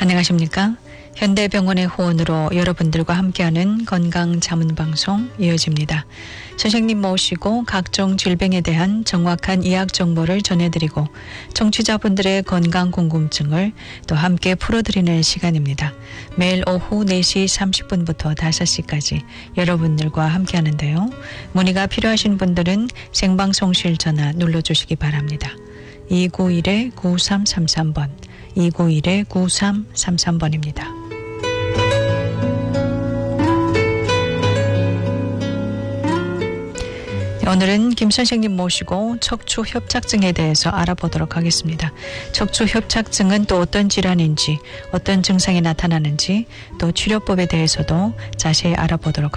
안녕하십니까? 현대병원의 후원으로 여러분들과 함께하는 건강자문방송 이어집니다. 선생님 모시고 각종 질병에 대한 정확한 의학 정보를 전해드리고 청취자분들의 건강 궁금증을 또 함께 풀어드리는 시간입니다. 매일 오후 4시 30분부터 5시까지 여러분들과 함께하는데요. 문의가 필요하신 분들은 생방송실 전화 눌러주시기 바랍니다. 291-9333번 291-9333번입니다. 오늘은 김 선생님 모시고 척추협착증에 대해서 알아보도록 하겠습니다. 척추협착증은 또 어떤 질환인지, 어떤 증상이 나타나는지, 또 치료법에 대해서도 자세히 알아보도록 하겠습니다.